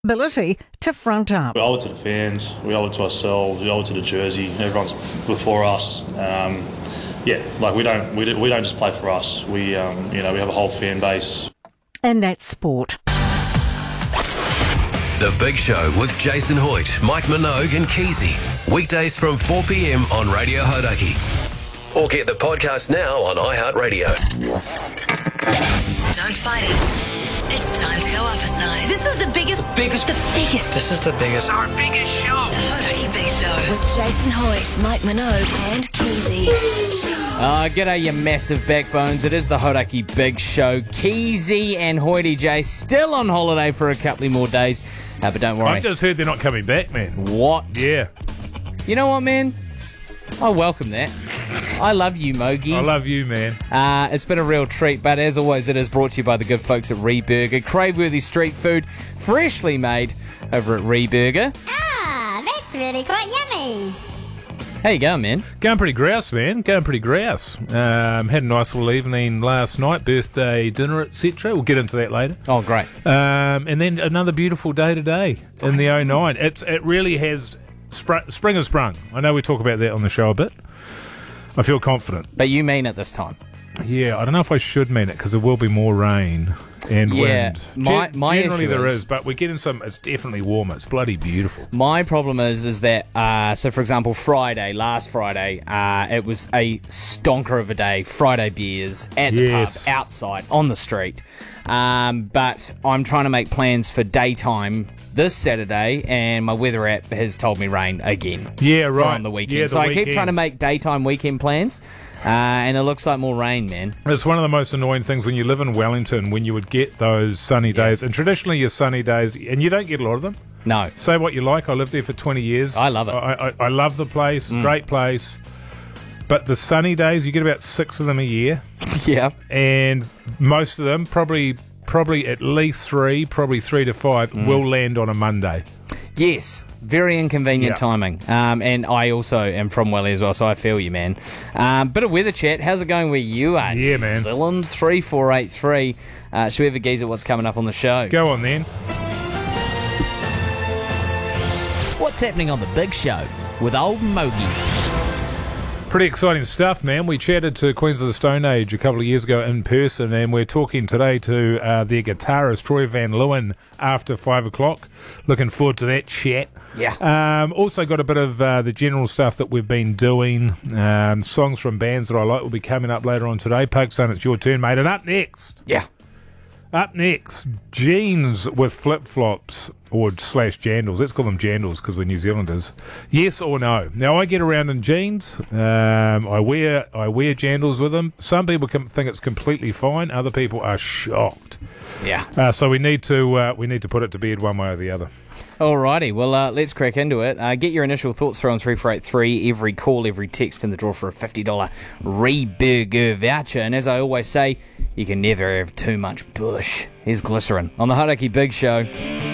ability to front up. We owe it to the fans, we owe it to ourselves, we owe it to the jersey. Everyone's before us. We don't just play for us. We have a whole fan base. And that's sport. The Big Show with Jason Hoyt, Mike Minogue and Keezy. Weekdays from 4 p.m. on Radio Hodaki. Or get the podcast now on iHeartRadio. Don't fight it. It's time to go up a size. This is the biggest. This is the biggest. Our biggest show. The Hodaki Big Show. With Jason Hoyt, Mike Minogue and Keezy. G'day, you massive backbones. It is the Hodaki Big Show. Keezy and Hoity J still on holiday for a couple more days. But don't worry. I just heard they're not coming back, man. What? Yeah. You know what, man? I welcome that. I love you, Mogi. I love you, man. It's been a real treat, but as always, it is brought to you by the good folks at Reburger. Crave-worthy street food, freshly made over at Reburger. Ah, that's really quite yummy. How you going, man? Going pretty grouse, man. Going pretty grouse. Had a nice little evening last night, birthday dinner, etc. We'll get into that later. Oh, great. And then another beautiful day today in the 09. It really has spring has sprung. I know we talk about that on the show a bit. I feel confident. But you mean it this time? Yeah, I don't know if I should mean it because there will be more rain and wind. My generally issue there is- is, but we're getting some. It's definitely warmer. It's bloody beautiful. My problem is that, so for example, last Friday, it was a stonker of a day. Friday beers at the pub, outside, on the street. But I'm trying to make plans for daytime this Saturday, and my weather app has told me rain again. Yeah, for right. on the weekend. Yeah, so I keep trying to make daytime weekend plans, and it looks like more rain, man. It's one of the most annoying things when you live in Wellington, when you would get those sunny days, and traditionally your sunny days, and you don't get a lot of them. No. Say what you like, I lived there for 20 years. I love it. I love the place, great place. But the sunny days, you get about 6 of them a year. Yeah. And most of them, probably at least 3, probably 3 to 5, will land on a Monday. Yes, very inconvenient timing. And I also am from Welly as well, so I feel you, man. Bit of weather chat. How's it going where you are? Yeah, New man. Zealand 3483. Should we have a gaze at what's coming up on the show? Go on then. What's happening on the Big Show with old Mogi? Pretty exciting stuff, man. We chatted to Queens of the Stone Age a couple of years ago in person, and we're talking today to their guitarist, Troy Van Leeuwen, after 5 o'clock. Looking forward to that chat. Yeah. Also got a bit of the general stuff that we've been doing. Songs from bands that I like will be coming up later on today. Pugson, it's your turn, mate. And up next, jeans with flip-flops or /jandals. Let's call them jandals because we're New Zealanders. Yes or no? Now, I get around in jeans. I wear jandals with them. Some people think it's completely fine. Other people are shocked. Yeah. So we need to put it to bed one way or the other. Alrighty, well, let's crack into it. Get your initial thoughts through on 3483. Every call, every text in the draw for a $50 Reburger voucher. And as I always say, you can never have too much bush. Here's Glycerin on the Hodaki Big Show.